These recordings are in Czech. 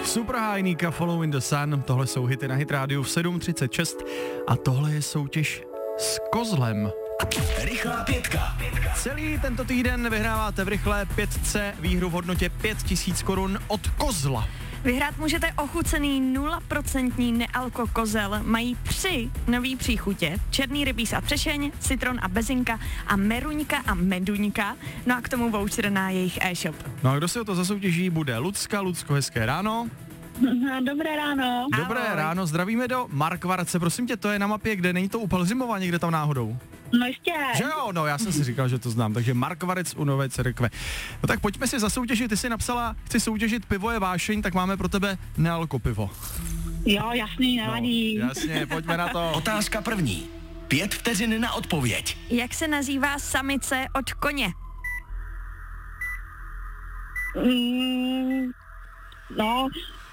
Super High, Nika, Follow in the Sun, tohle jsou hity na Hit rádiu v 7:36 a tohle je soutěž s kozlem. Rychlá pětka. Celý tento týden vyhráváte v rychlé pětce výhru v hodnotě 5000 korun od kozla. Vyhrát můžete ochucený 0% nealko kozel. Mají 3 nový příchutě. Černý rybíz a třešeň, citron a bezinka a meruňka a meduňka. No a k tomu voucher na jejich e-shop. No a kdo si o to zasoutěží, bude Lucka. Lucko, hezké ráno. Dobré ráno. Dobré ráno, zdravíme do Markvarce. Prosím tě, to je na mapě, kde není to u Pelhřimova někde tam náhodou? No ještě. Že jo, no já jsem si říkal, že to znám, takže Markvarec u Nové Církve. No tak pojďme si zasoutěžit, ty jsi napsala, chci soutěžit pivo je vášeň, tak máme pro tebe nealko pivo. Jo, jasný, nevadí. No, jasně, pojďme na to. Otázka první. 5 vteřin na odpověď. Jak se nazývá samice od koně? No,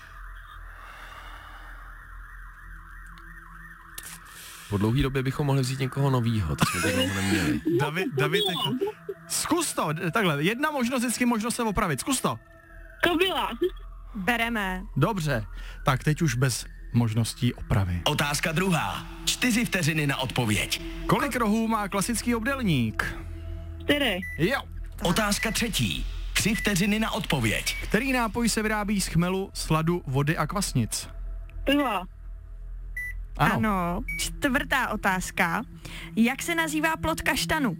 Po dlouhý době bychom mohli vzít někoho novýho, to jsme tak dlouho neměli. David, zkus to, takhle, jedna možnost, vždycky možnost se opravit, zkus to. kobila. Bereme. Dobře, tak teď už bez možností opravy. Otázka druhá. 4 vteřiny na odpověď. Kolik rohů má klasický obdélník? 4. Jo. Otázka třetí. 3 vteřiny na odpověď. Který nápoj se vyrábí z chmelu, sladu, vody a kvasnic? Pivo. Ano. Čtvrtá otázka. Jak se nazývá plod kaštanu?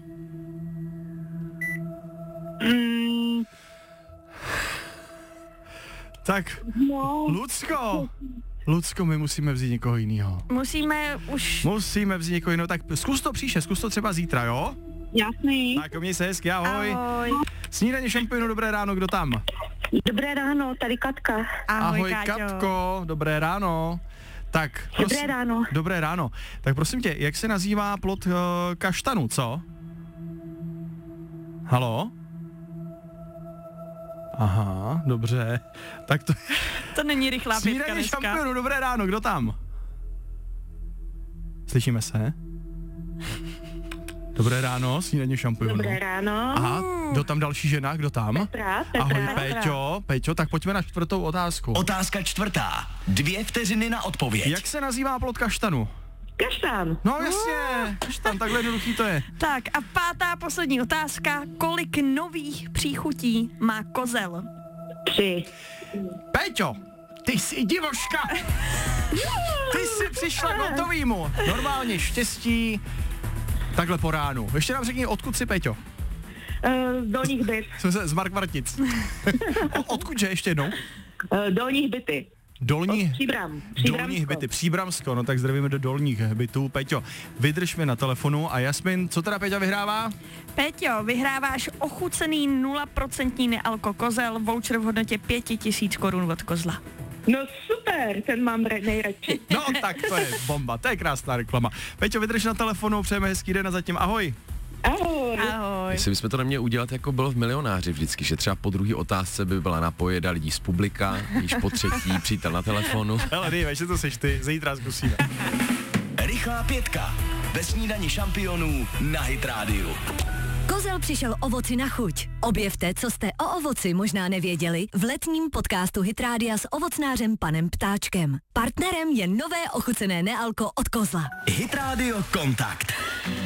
Tak, No, Lucko, my musíme vzít někoho jiného. Musíme vzít někoho jiného, tak zkus to příště, zkus to třeba zítra, jo? jasný. Tak měj se hezky, ahoj. Ahoj. Snídaně šampionu, dobré ráno, kdo tam? Dobré ráno, tady Katka. Ahoj, Káťo. Katko, dobré ráno. Tak, Dobré ráno. Dobré ráno. Tak prosím tě, jak se nazývá plod kaštanu, co? Halo? Aha, dobře. Tak to... To není rychlá pětka Snídaně dneska. šampionu, dobré ráno, kdo tam? Slyšíme se? Dobré ráno, snídaně šampionu. Dobré ráno. Aha, kdo tam další žena, kdo tam? Petra. Ahoj Péťo, tak pojďme na čtvrtou otázku. Otázka čtvrtá. 2 vteřiny na odpověď. Jak se nazývá plod kaštanu? Kaštán. No jasně, kaštan, takhle jednoduchý to je. Tak a pátá poslední otázka. Kolik nových příchutí má kozel? 3. Péťo, ty jsi divoška. Ty jsi přišla k hotovýmu. Normálně štěstí. Takhle po ránu. Ještě nám řekni, odkud jsi, Péťo? Z Dolních byt. Jsme se z Markvartic. Odkudže ještě jednou? Dolních byty. Dolních byty, Příbramsko, no tak zdravíme do Dolních bytů. Péťo, vydrž mi na telefonu a Jasmin, co teda Péťa vyhrává? Péťo, vyhráváš ochucený 0% nealko kozel, voucher v hodnotě 5000 korun od kozla. No super, ten mám nejradši. No tak to je bomba, to je krásná reklama. Péťo, vydrž na telefonu, přejeme hezký den a zatím ahoj. Ahoj. Ahoj. Jestli bychom to neměli udělat, jako bylo v Milionáři vždycky, že třeba po druhé otázce by byla napojeda lidí z publika, již po třetí přítel na telefonu. Hele, dej, že to seš ty, zítra zkusíme. Rychlá pětka. Ve snídani šampionů na Hit rádiu. Kozel přišel ovoci na chuť. Objevte, co jste o ovoci možná nevěděli v letním podcastu Hit Rádia s ovocnářem panem Ptáčkem. Partnerem je nové ochucené nealko od Kozla. Hit rádio Kontakt.